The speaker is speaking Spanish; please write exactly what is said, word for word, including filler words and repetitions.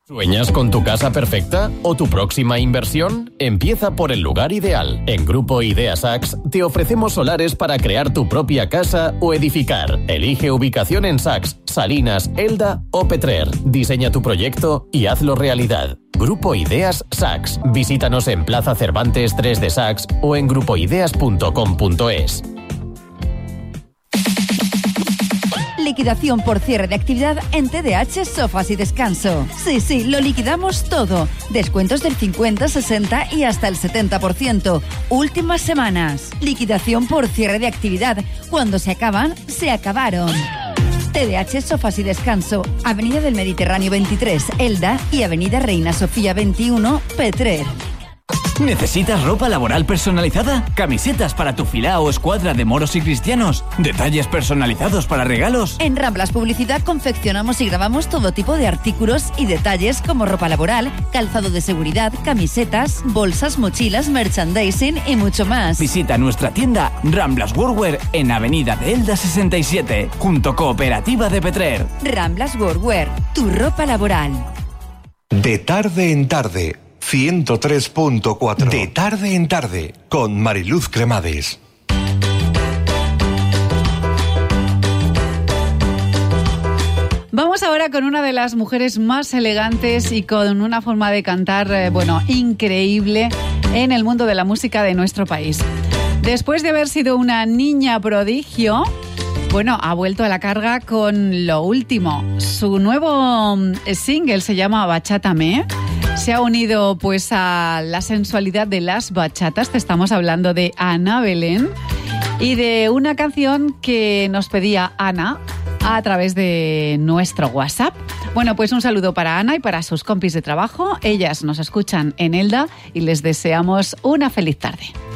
¿Sueñas con tu casa perfecta o tu próxima inversión? Empieza por el lugar ideal. En Grupo Idea Sachs te ofrecemos solares para crear tu propia casa o edificar. Elige ubicación en Sachs, Salinas, Elda o Petrer. Diseña tu proyecto y hazlo realidad. Grupo Ideas Sachs. Visítanos en Plaza Cervantes tres de Sachs o en grupo ideas punto com punto es. Liquidación por cierre de actividad en T D H Sofás y Descanso. Sí, sí, lo liquidamos todo. Descuentos del cincuenta, sesenta y hasta el setenta por ciento. Últimas semanas. Liquidación por cierre de actividad. Cuando se acaban, se acabaron. T D H Sofás y Descanso. Avenida del Mediterráneo veintitrés, Elda, y Avenida Reina Sofía veintiuno, Petrer. ¿Necesitas ropa laboral personalizada? ¿Camisetas para tu filá o escuadra de moros y cristianos? ¿Detalles personalizados para regalos? En Ramblas Publicidad confeccionamos y grabamos todo tipo de artículos y detalles como ropa laboral, calzado de seguridad, camisetas, bolsas, mochilas, merchandising y mucho más. Visita nuestra tienda Ramblas Workwear en Avenida de Elda sesenta y siete, junto Cooperativa de Petrer. Ramblas Workwear, tu ropa laboral. De tarde en tarde. ciento tres punto cuatro. De tarde en tarde, con Mariluz Cremades. Vamos ahora con una de las mujeres más elegantes y con una forma de cantar, eh, bueno, increíble en el mundo de la música de nuestro país. Después de haber sido una niña prodigio, bueno, ha vuelto a la carga con lo último. Su nuevo single se llama Bachátame. Se ha unido pues a la sensualidad de las bachatas. Te estamos hablando de Ana Belén y de una canción que nos pedía Ana a través de nuestro WhatsApp. Bueno, pues un saludo para Ana y para sus compis de trabajo. Ellas nos escuchan en Elda y les deseamos una feliz tarde.